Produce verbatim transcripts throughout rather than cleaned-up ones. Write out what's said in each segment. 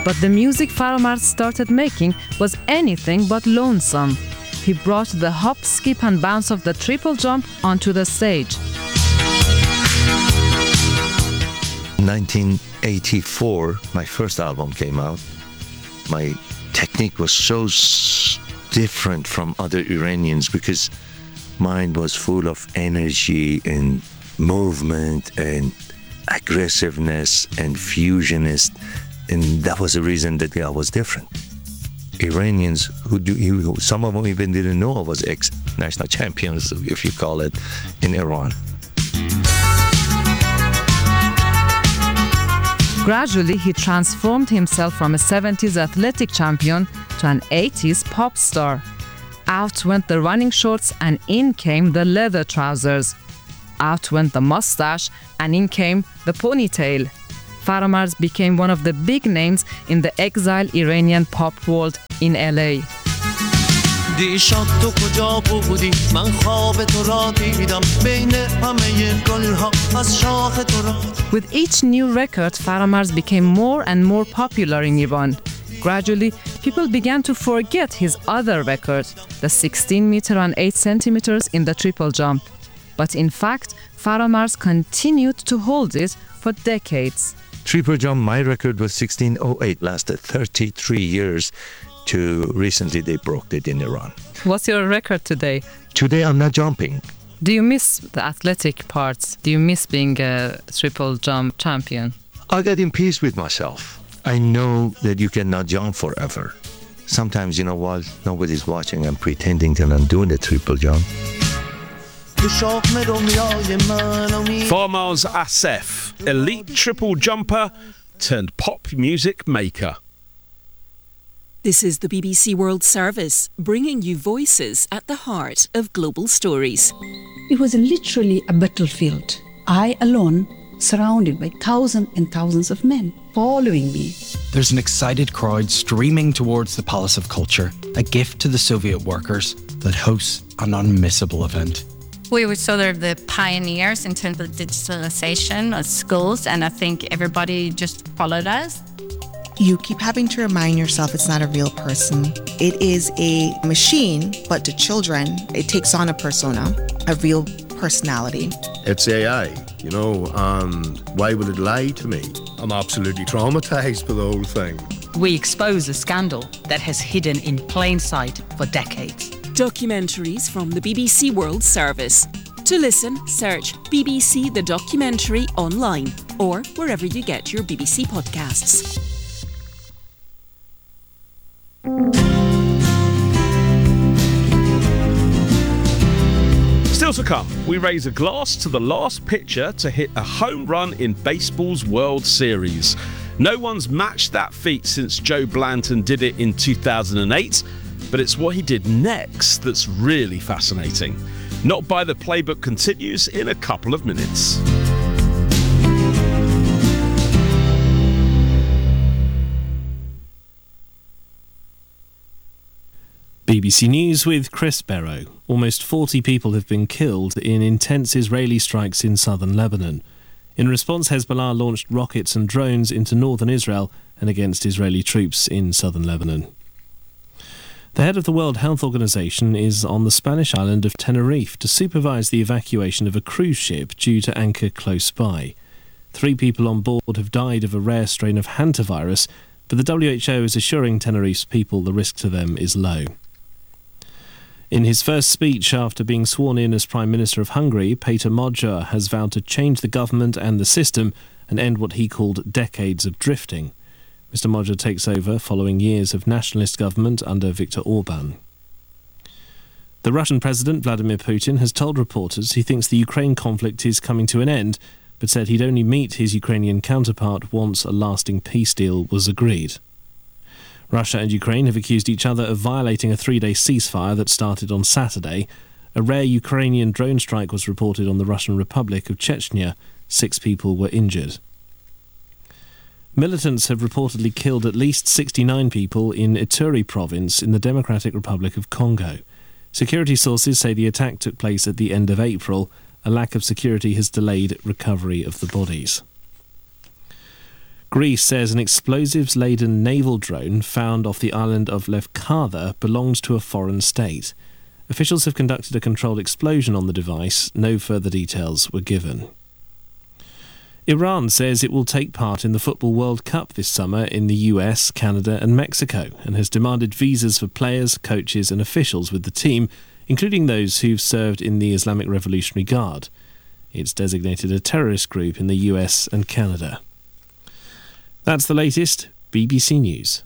But the music Faramarz started making was anything but lonesome. He brought the hop, skip and bounce of the triple jump onto the stage. nineteen eighty-four, my first album came out. My technique was so s- different from other Iranians because mine was full of energy and movement and aggressiveness and fusionist, and that was the reason that I was different. Iranians who do, who, some of them even didn't know I was ex-national champions, if you call it, in Iran. Gradually, he transformed himself from a seventies athletic champion to an eighties pop star. Out went the running shorts and in came the leather trousers. Out went the mustache and in came the ponytail. Faramarz became one of the big names in the exiled Iranian pop world in L A. With each new record, Faramarz became more and more popular in Iran. Gradually, people began to forget his other record, the sixteen meter and eight centimeters in the triple jump. But in fact, Faramarz continued to hold it for decades. Triple jump, my record was sixteen oh eight, lasted thirty-three years. To recently they broke it in Iran. What's your record today? Today I'm not jumping. Do you miss the athletic parts? Do you miss being a triple jump champion? I get in peace with myself. I know that you cannot jump forever. Sometimes, you know, while nobody's watching, I'm pretending that I'm doing the triple jump. Faramarz Asef, elite triple jumper turned pop music maker. This is the B B C World Service, bringing you voices at the heart of global stories. It was literally a battlefield. I alone, surrounded by thousands and thousands of men following me. There's an excited crowd streaming towards the Palace of Culture, a gift to the Soviet workers that hosts an unmissable event. We were sort of the pioneers in terms of digitalization of schools, and I think everybody just followed us. You keep having to remind yourself it's not a real person. It is a machine, but to children, it takes on a persona, a real personality. It's A I, you know, um, why would it lie to me? I'm absolutely traumatized by the whole thing. We expose a scandal that has hidden in plain sight for decades. Documentaries from the B B C World Service. To listen, search B B C The Documentary online or wherever you get your B B C podcasts. Still to come, we raise a glass to the last pitcher to hit a home run in baseball's World Series. No one's matched that feat since Joe Blanton did it in two thousand eight, but it's what he did next that's really fascinating. Not By the Playbook continues in a couple of minutes. B B C News with Chris Barrow. Almost forty people have been killed in intense Israeli strikes in southern Lebanon. In response, Hezbollah launched rockets and drones into northern Israel and against Israeli troops in southern Lebanon. The head of the World Health Organization is on the Spanish island of Tenerife to supervise the evacuation of a cruise ship due to anchor close by. Three people on board have died of a rare strain of hantavirus, but the W H O is assuring Tenerife's people the risk to them is low. In his first speech after being sworn in as Prime Minister of Hungary, Péter Magyar has vowed to change the government and the system and end what he called decades of drifting. Mister Magyar takes over following years of nationalist government under Viktor Orban. The Russian President Vladimir Putin has told reporters he thinks the Ukraine conflict is coming to an end, but said he'd only meet his Ukrainian counterpart once a lasting peace deal was agreed. Russia and Ukraine have accused each other of violating a three-day ceasefire that started on Saturday. A rare Ukrainian drone strike was reported on the Russian Republic of Chechnya. Six people were injured. Militants have reportedly killed at least sixty-nine people in Ituri province in the Democratic Republic of Congo. Security sources say the attack took place at the end of April. A lack of security has delayed recovery of the bodies. Greece says an explosives-laden naval drone found off the island of Lefkada belonged to a foreign state. Officials have conducted a controlled explosion on the device. No further details were given. Iran says it will take part in the Football World Cup this summer in the U S, Canada and Mexico, and has demanded visas for players, coaches and officials with the team, including those who've served in the Islamic Revolutionary Guard. It's designated a terrorist group in the U S and Canada. That's the latest. B B C News.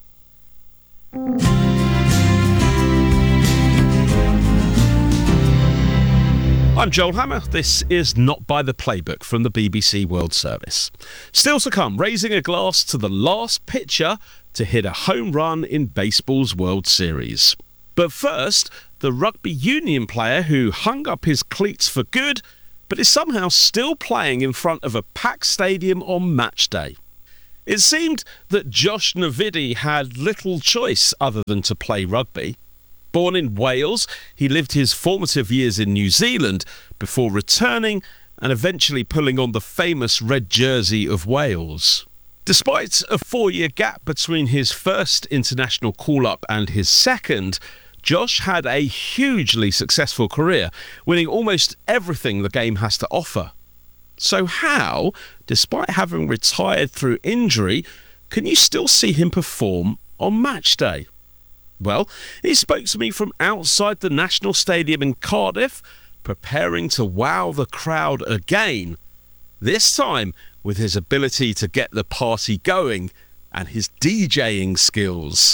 I'm Joel Hammer. This is Not by the Playbook from the B B C World Service. Still to come, raising a glass to the last pitcher to hit a home run in baseball's World Series. But first, the rugby union player who hung up his cleats for good, but is somehow still playing in front of a packed stadium on match day. It seemed that Josh Navidi had little choice other than to play rugby. Born in Wales, he lived his formative years in New Zealand before returning and eventually pulling on the famous red jersey of Wales. Despite a four-year gap between his first international call-up and his second, Josh had a hugely successful career, winning almost everything the game has to offer. So how, despite having retired through injury, can you still see him perform on match day? Well, he spoke to me from outside the National Stadium in Cardiff, preparing to wow the crowd again, this time with his ability to get the party going and his DJing skills.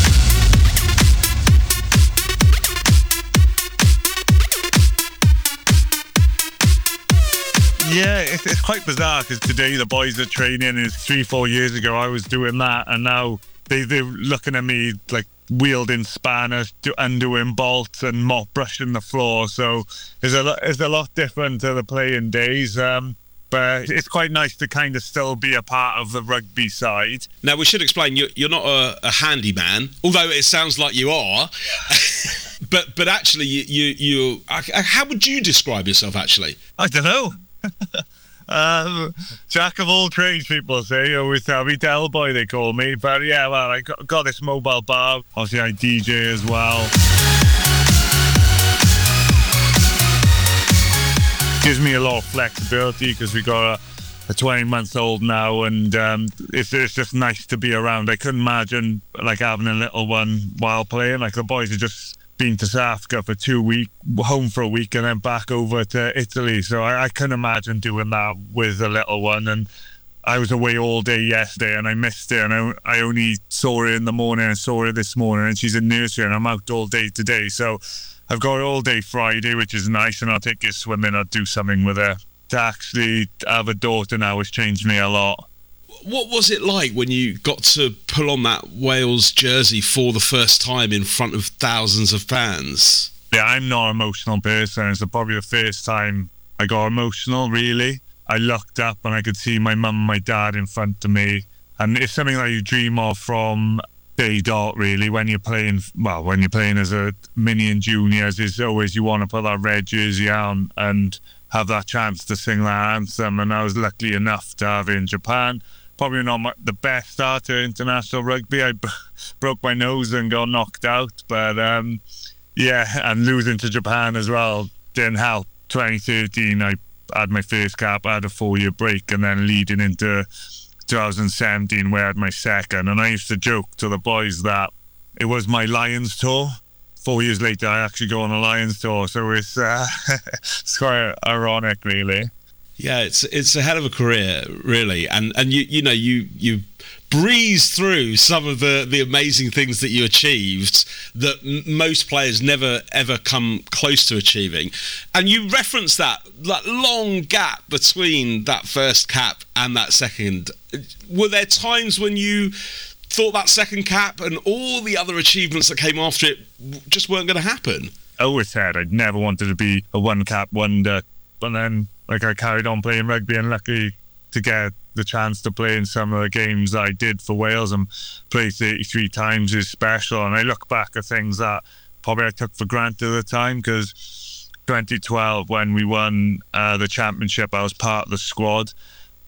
Yeah, it's, it's quite bizarre because today the boys are training and three, four years ago I was doing that and now they, they're looking at me like wielding spanners, do, undoing bolts and mop brushing the floor. So it's a, lot, it's a lot different to the playing days. Um, but it's quite nice to kind of still be a part of the rugby side. Now, we should explain, you're, you're not a, a handyman, although it sounds like you are. but but actually, you, you, you how would you describe yourself, actually? I don't know. uh, Jack of all trades, people say. Always tell me Del Boy, they call me. But yeah, well, I got, got this mobile bar. Obviously, I D J as well. Gives me a lot of flexibility because we got a, a twenty month old now, and um, it's, it's just nice to be around. I couldn't imagine like having a little one while playing. Like the boys have just been to South Africa for two weeks, home for a week, and then back over to Italy. So I, I couldn't imagine doing that with a little one. And I was away all day yesterday, and I missed it. And I, I only saw her in the morning. and saw her this morning, and she's in nursery, and I'm out all day today. So I've got her all day Friday, which is nice, and I'll take her swimming. I'll do something with her. To actually have a daughter now has changed me a lot. What was it like when you got to pull on that Wales jersey for the first time in front of thousands of fans? Yeah, I'm not an emotional person. It's probably the first time I got emotional, really. I looked up and I could see my mum and my dad in front of me. And it's something that you dream of from day dot, really, when you're playing, well, when you're playing as a mini and juniors, it's always you want to put that red jersey on and have that chance to sing that anthem. And I was lucky enough to have it in Japan. Probably not my, the best start to international rugby. I b- broke my nose and got knocked out. But um, yeah, and losing to Japan as well didn't help. twenty thirteen, I had my first cap. I had a four-year break, and then leading into two thousand seventeen, where I had my second. And I used to joke to the boys that it was my Lions tour. Four years later, I actually go on a Lions tour. So it's, uh, it's quite ironic, really. Yeah, it's it's a hell of a career, really, and and you you know you you breeze through some of the the amazing things that you achieved that m- most players never ever come close to achieving, and you reference that that long gap between that first cap and that second. Were there times when you thought that second cap and all the other achievements that came after it just weren't going to happen? I always said I'd never wanted to be a one cap wonder, but then. Like I carried on playing rugby, and lucky to get the chance to play in some of the games that I did for Wales and play thirty-three times is special. And I look back at things that probably I took for granted at the time, because twenty twelve when we won uh, the championship, I was part of the squad,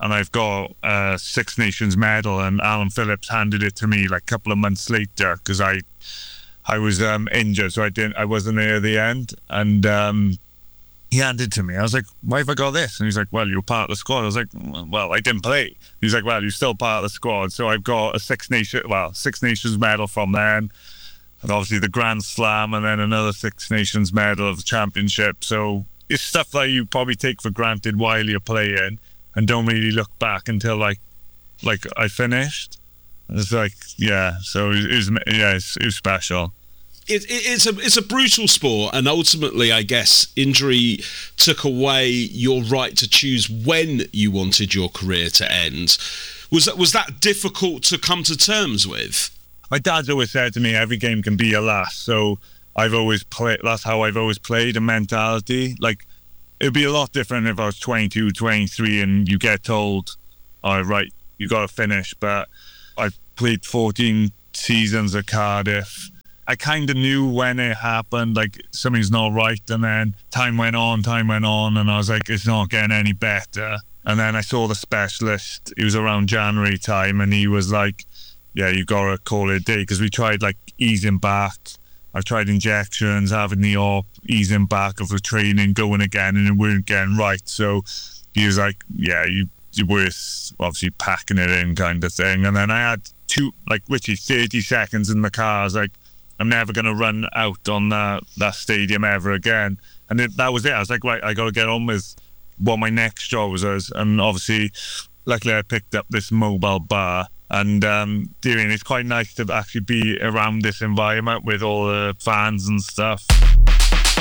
and I've got a Six Nations medal, and Alan Phillips handed it to me like a couple of months later because I I was um, injured, so I didn't I wasn't there at the end, and um, he handed it to me. I was like, why have I got this? And he's like, well, you're part of the squad. I was like, well, I didn't play. He's like, well, you're still part of the squad. So I've got a Six Nation, well, Six Nations medal from then, and obviously the Grand Slam, and then another Six Nations medal of the championship. So it's stuff that you probably take for granted while you're playing and don't really look back until like, like I finished. It's like, yeah, so it was, yeah, it's, it was special. It, it, it's a it's a brutal sport, and ultimately, I guess, injury took away your right to choose when you wanted your career to end. Was that was that difficult to come to terms with? My dad's always said to me, every game can be your last. So I've always played. That's how I've always played. A mentality. Like, it'd be a lot different if I was twenty-two, twenty-three, and you get told, "All right, you got to finish." But I've played fourteen seasons at Cardiff. I kind of knew when it happened, like something's not right, and then time went on, time went on, and I was like, it's not getting any better. And then I saw the specialist. It was around January time, and he was like, yeah, you gotta call it a day, because we tried like easing back. I tried injections, having the op, easing back of the training, going again, and it weren't getting right. So he was like, yeah, you you're worth obviously packing it in, kind of thing. And then I had two, like literally thirty seconds in the car. I was like, I'm never going to run out on that, that stadium ever again. And it, that was it. I was like, right, I got to get on with what my next job was. And obviously, luckily I picked up this mobile bar. And um, doing it's quite nice to actually be around this environment with all the fans and stuff.